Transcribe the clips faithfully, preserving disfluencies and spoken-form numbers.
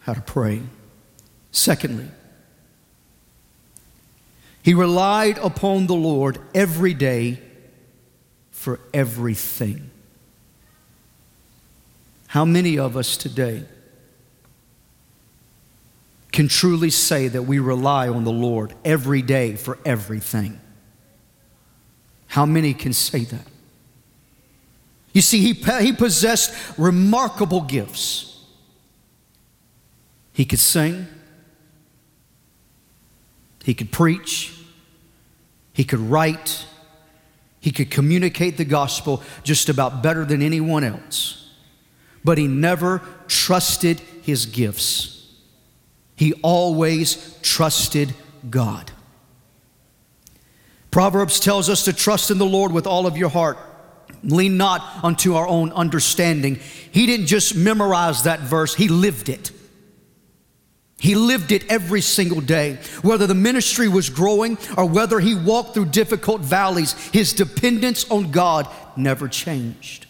how to pray. Secondly, he relied upon the Lord every day for everything. How many of us today can truly say that we rely on the Lord every day for everything? How many can say that? You see, he, he possessed remarkable gifts. He could sing. He could preach. He could write. He could communicate the gospel just about better than anyone else. But he never trusted his gifts. He always trusted God. Proverbs tells us to trust in the Lord with all of your heart. Lean not unto our own understanding. He didn't just memorize that verse, he lived it. He lived it every single day. Whether the ministry was growing or whether he walked through difficult valleys, his dependence on God never changed.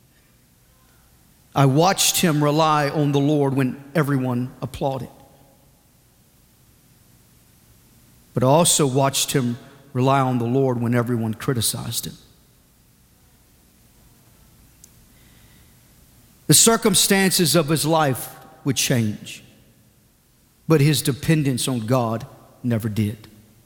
I watched him rely on the Lord when everyone applauded. But I also watched him rely on the Lord when everyone criticized him. The circumstances of his life would change, but his dependence on God never did.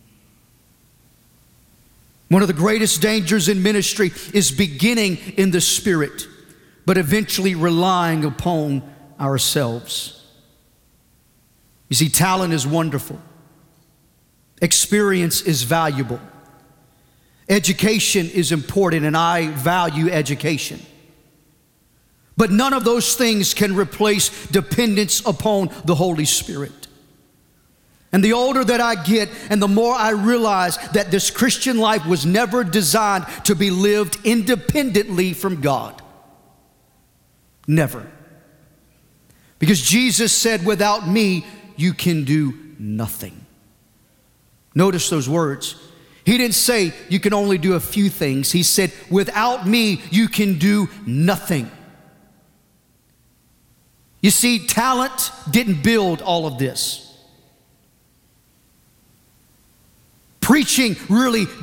One of the greatest dangers in ministry is beginning in the Spirit, but eventually relying upon ourselves. You see, talent is wonderful. Experience is valuable. Education is important, and I value education. But none of those things can replace dependence upon the Holy Spirit. And the older that I get, and the more I realize that this Christian life was never designed to be lived independently from God. Never. Because Jesus said, without me, you can do nothing. Notice those words. He didn't say you can only do a few things. He said, without me, you can do nothing. You see, talent didn't build all of this. Preaching really